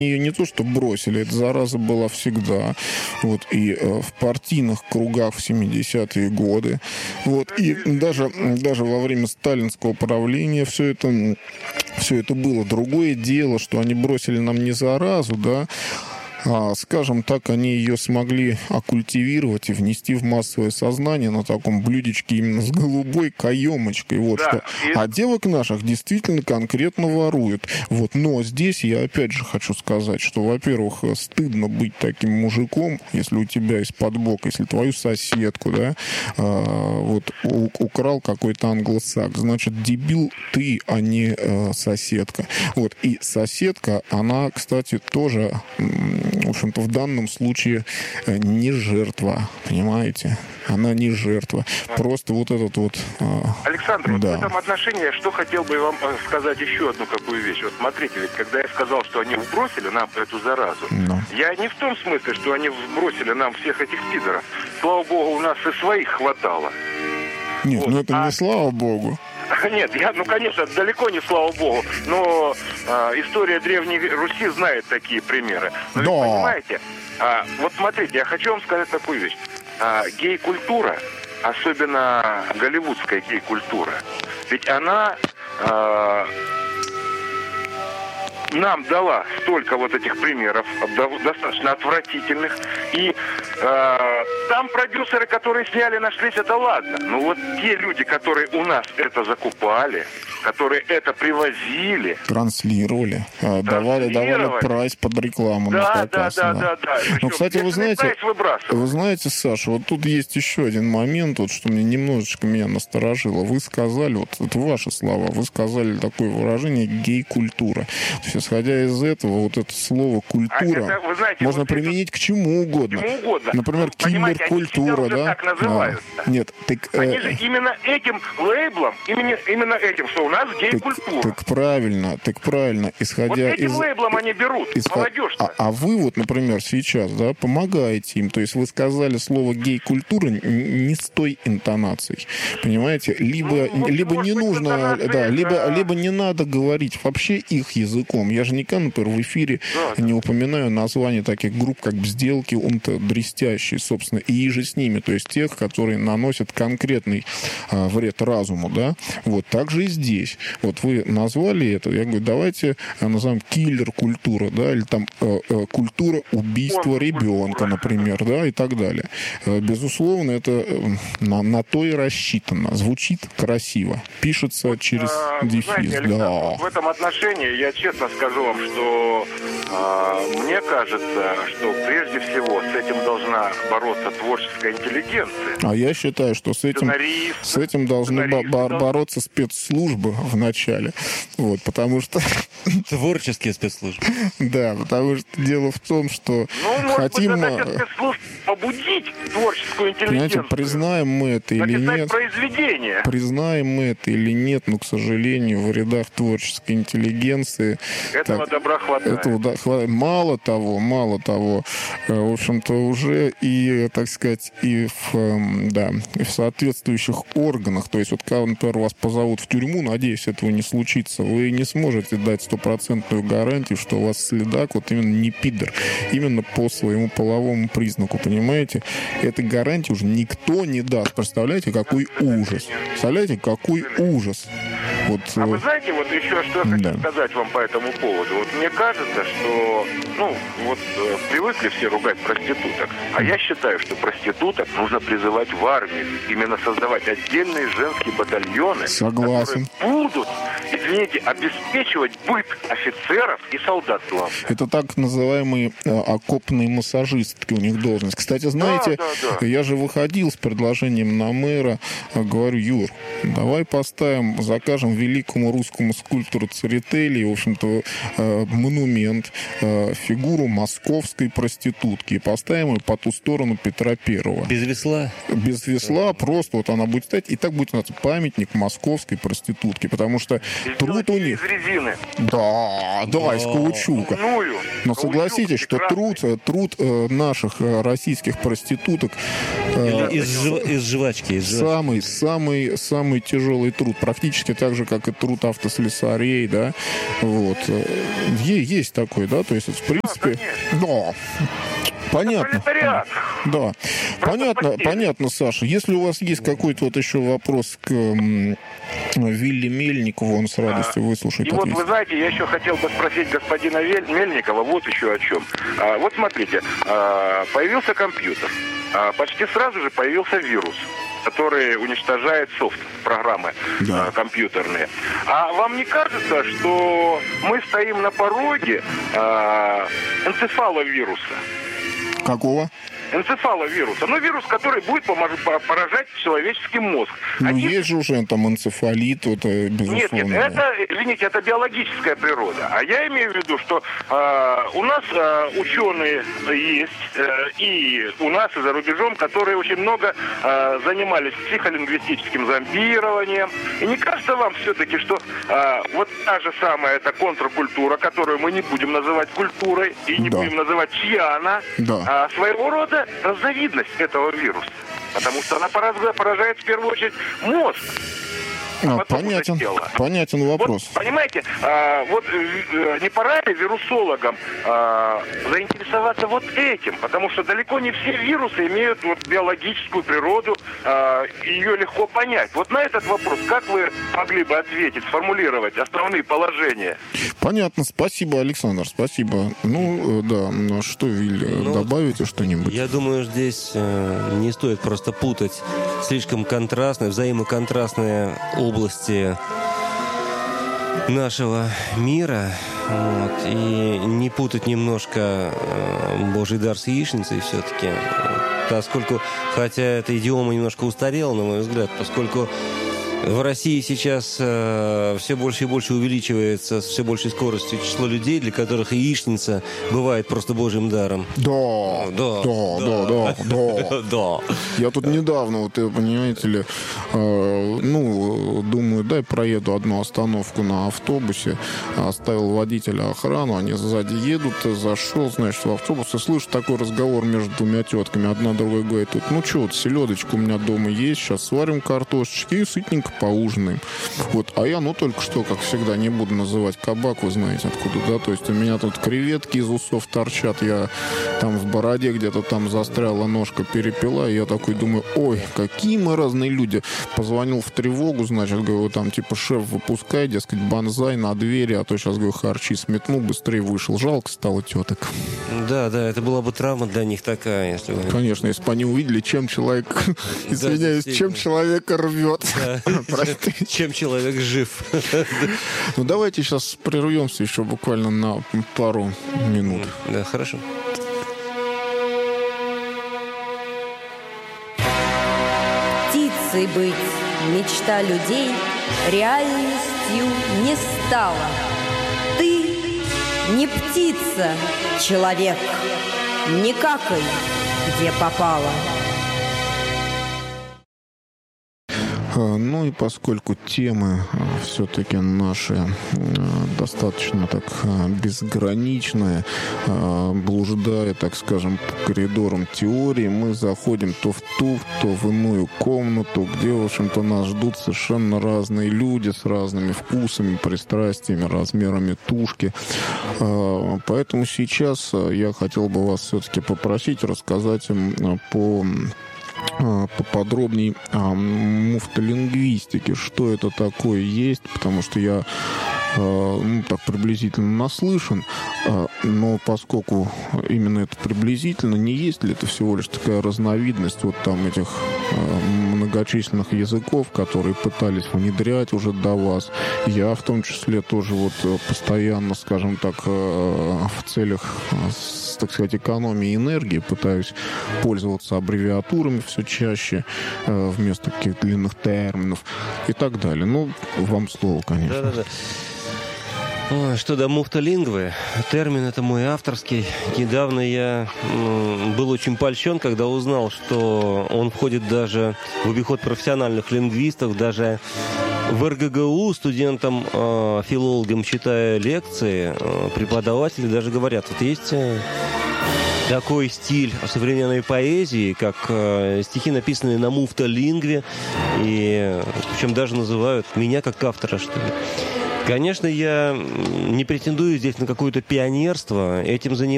ее не то что бросили, эта зараза была всегда. Вот, и в партийных кругах в 70-е годы. Вот, и даже во время сталинского правления все это было. Другое дело, что они бросили нам не заразу, да, скажем так, они ее смогли оккультивировать и внести в массовое сознание на таком блюдечке именно с голубой каемочкой. Вот да, что. А девок наших действительно конкретно воруют. Вот. Но здесь я опять же хочу сказать, что, во-первых, стыдно быть таким мужиком, если у тебя из-под бока, если твою соседку, да, вот украл какой-то англосакс, значит, дебил ты, а не соседка. Вот. И соседка, она, кстати, тоже, в общем-то, в данном случае не жертва, понимаете? Она не жертва. Просто вот этот вот... Александр, да. Вот в этом отношении я что хотел бы вам сказать еще одну какую вещь. Вот смотрите, ведь когда я сказал, что они вбросили нам эту заразу, я не в том смысле, что они вбросили нам всех этих пидоров. Слава богу, у нас и своих хватало. Нет, вот. Ну это не слава богу. Нет, конечно, далеко не слава богу, но история Древней Руси знает такие примеры. Но да. Вы понимаете, вот смотрите, я хочу вам сказать такую вещь. Гей-культура, особенно голливудская гей-культура, ведь она нам дала столько вот этих примеров, достаточно отвратительных, и там продюсеры, которые сняли, нашлись, это ладно. Но вот те люди, которые у нас это закупали, которые это привозили, транслировали, давали прайс под рекламу. Да. Ну, кстати, вы знаете, Саша, вот тут есть еще один момент, вот, что мне немножечко меня насторожило. Вы сказали, вот это ваши слова, вы сказали такое выражение «гей-культура». То есть, исходя из этого, вот это слово «культура» вы знаете, можно применить к чему угодно. Например, киллер-культура, да? Так называют. Нет, они же именно этим лейблом, именно этим, что у нас гей-культура. Так правильно. Исходя вот этим лейблом они берут, молодежь-то. А вы вот, например, сейчас, да, помогаете им. То есть вы сказали слово «гей-культура» не с той интонацией. Понимаете? Либо не нужно, да, либо не надо говорить вообще их языком. Я же никогда, например, в эфире не упоминаю название таких групп, как «Бзделки», «Дрестящие», собственно, и иже с ними. То есть тех, которые наносят конкретный вред разуму, да. Вот так же и здесь. Вот вы назвали это, я говорю, давайте назовем киллер-культура, да, или там культура убийства ребенка, например, да, и так далее. Безусловно, это на то и рассчитано. Звучит красиво. Пишется через дефис. Знаете, да. В этом отношении я честно скажу вам, что мне кажется, что прежде всего с этим должна бороться творческая интеллигенция. А я считаю, что с этим должны бороться спецслужбы в начале. Вот, потому что... Творческие спецслужбы. Да, потому что дело в том, что хотим... побудить творческую интеллигенцию. Понимаете, признаем мы это или нет. Произведение. Признаем мы это или нет, но, к сожалению, в рядах творческой интеллигенции... Этого добра хватает. Хватает. Мало того, в общем-то, уже и, так сказать, и в соответствующих органах, то есть вот когда, например, вас позовут в тюрьму, надеюсь, этого не случится, вы не сможете дать стопроцентную гарантию, что у вас следак вот именно не пидор, именно по своему половому признаку, понимаете? Этой гарантии уже никто не даст. Представляете, какой ужас. Представляете, какой ужас. Вот, вы знаете, вот еще что я хочу сказать вам по этому поводу. Вот мне кажется, что, привыкли все ругать проституток. А я считаю, что проституток нужно призывать в армию. Именно создавать отдельные женские батальоны. Согласен. Которые будут, извините, обеспечивать быт офицеров и солдат главное. Это так называемые окопные массажистки, у них должность. Кстати, знаете, я же выходил с предложением на мэра, говорю, Юр, давай закажем великому русскому скульптору Церетели, в общем-то, монумент, фигуру московской проститутки, и поставим ее по ту сторону Петра Первого. Без весла? Без весла, просто вот она будет стоять, и так будет называться памятник московской проститутки, потому что труд у них... Из резины. Да, из каучука. Но согласитесь, что труд наших российских проституток... Из жвачки. Самый тяжелый труд. Практически так же же, как и труд автослесарей, да, вот. Есть такой, да, то есть, в принципе, да. Понятно. Да. Понятно, Саша. Если у вас есть какой-то вот еще вопрос к Вилли Мельникову, он с радостью выслушает. И вот, вы знаете, я еще хотел бы спросить господина Мельникова вот еще о чем. Вот смотрите, появился компьютер. Почти сразу же появился вирус, который уничтожает софт, программы компьютерные. А вам не кажется, что мы стоим на пороге энцефаловируса? Какого? Энцефаловируса. Ну, вирус, который будет поражать человеческий мозг. Ну, есть же уже там энцефалит, вот, безусловно. Нет, это, извините, это биологическая природа. А я имею в виду, что у нас ученые есть, и у нас, и за рубежом, которые очень много занимались психолингвистическим зомбированием. И не кажется вам все-таки, что вот та же самая эта контркультура, которую мы не будем называть культурой, и не будем называть чья она, своего рода разновидность этого вируса. Потому что она поражает в первую очередь мозг. Понятен вопрос. Вот, понимаете, вот не пора ли вирусологам заинтересоваться вот этим? Потому что далеко не все вирусы имеют вот биологическую природу, ее легко понять. Вот на этот вопрос как вы могли бы ответить, сформулировать основные положения? Понятно, спасибо, Александр, спасибо. Ну, да, что, Виль, добавите что-нибудь? Я думаю, здесь не стоит просто путать слишком контрастные, взаимоконтрастные области нашего мира, вот, и не путать немножко Божий дар с яичницей все-таки, поскольку, хотя эта идиома немножко устарела, на мой взгляд, поскольку в России сейчас все больше и больше увеличивается с все большей скоростью число людей, для которых яичница бывает просто божьим даром. Да. Я тут недавно, вот, понимаете ли, думаю, проеду одну остановку на автобусе, оставил водителя охрану, они сзади едут, зашел, значит, в автобус и слышу такой разговор между двумя тетками. Одна другой говорит, вот селедочка у меня дома есть, сейчас сварим картошечки и сытненько поужинаем. Вот. А я, только что, как всегда, не буду называть кабак, вы знаете откуда, да, то есть у меня тут креветки из усов торчат, я там в бороде где-то там застряла ножка, перепила, и я такой думаю, ой, какие мы разные люди. Позвонил в тревогу, значит, говорю, там, типа, шеф, выпускай, дескать, банзай на двери, а то сейчас, говорю, харчи сметнул, быстрее вышел. Жалко стало теток. Да, это была бы травма для них такая, если вы... Конечно, если бы они увидели, чем человек, извиняюсь, чем человека рвет. Чем человек жив. Ну, давайте сейчас прервемся еще буквально на пару минут. Да, хорошо. Птицей быть мечта людей реальностью не стала. Ты не птица, человек, не какай, где попало. Ну и поскольку темы все-таки наши достаточно так безграничные, блуждая, так скажем, по коридорам теории, мы заходим то в ту, то в иную комнату, где, в общем-то, нас ждут совершенно разные люди с разными вкусами, пристрастиями, размерами тушки. Поэтому сейчас я хотел бы вас все-таки попросить рассказать им поподробнее о муфтолингвистике, что это такое есть, потому что я так приблизительно наслышан, но поскольку именно это приблизительно, не есть ли это всего лишь такая разновидность вот там этих многочисленных языков, которые пытались внедрять уже до вас. Я в том числе тоже вот постоянно, скажем так, в целях, так сказать, экономии энергии пытаюсь пользоваться аббревиатурами все чаще вместо каких-то длинных терминов и так далее. Ну, вам слово, конечно. Да-да-да. Что до муфтолингвы, термин это мой авторский. Недавно я был очень польщен, когда узнал, что он входит даже в обиход профессиональных лингвистов, даже в РГГУ студентам, филологам, читая лекции, преподаватели даже говорят, вот есть такой стиль современной поэзии, как стихи, написанные на муфтолингве, и причем даже называют меня как автора, что ли. Конечно, я не претендую здесь на какое-то пионерство, этим занимаюсь